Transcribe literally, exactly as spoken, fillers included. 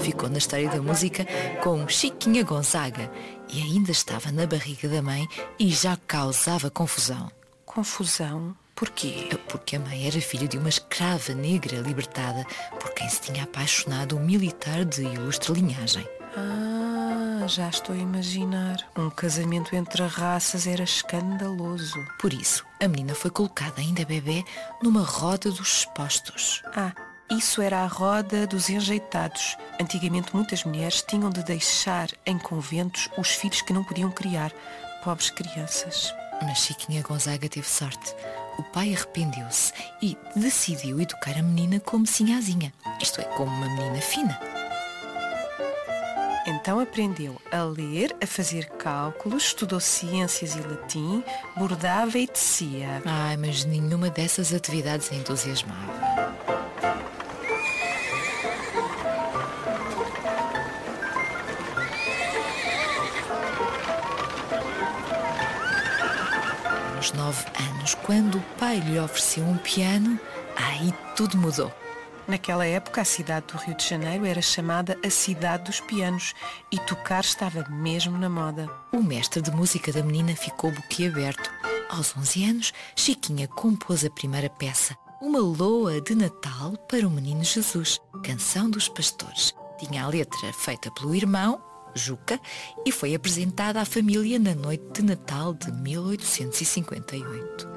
ficou na história da música como Chiquinha Gonzaga e ainda estava na barriga da mãe e já causava confusão. Confusão? Porquê? Porque a mãe era filha de uma escrava negra libertada por quem se tinha apaixonado um militar de ilustre linhagem. Ah, já estou a imaginar. Um casamento entre raças era escandaloso. Por isso, a menina foi colocada ainda bebê numa roda dos expostos. Ah, isso era a roda dos enjeitados. Antigamente muitas mulheres tinham de deixar em conventos os filhos que não podiam criar. Pobres crianças. Mas Chiquinha Gonzaga teve sorte. O pai arrependeu-se e decidiu educar a menina como sinhazinha, isto é, como uma menina fina. Então aprendeu a ler, a fazer cálculos, estudou ciências e latim, bordava e tecia. Ai, mas nenhuma dessas atividades a entusiasmava. Aos nove anos, quando o pai lhe ofereceu um piano, aí tudo mudou. Naquela época, a cidade do Rio de Janeiro era chamada a cidade dos pianos e tocar estava mesmo na moda. O mestre de música da menina ficou boquiaberto. Aos onze anos, Chiquinha compôs a primeira peça, uma loa de Natal para o menino Jesus, canção dos pastores. Tinha a letra feita pelo irmão, Juca, e foi apresentada à família na noite de Natal de mil oitocentos e cinquenta e oito.